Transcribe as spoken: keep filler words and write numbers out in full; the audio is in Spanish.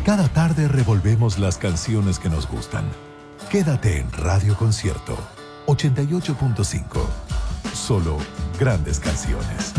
Cada tarde revolvemos las canciones que nos gustan. Quédate en Radio Concierto ochenta y ocho punto cinco. Solo grandes canciones.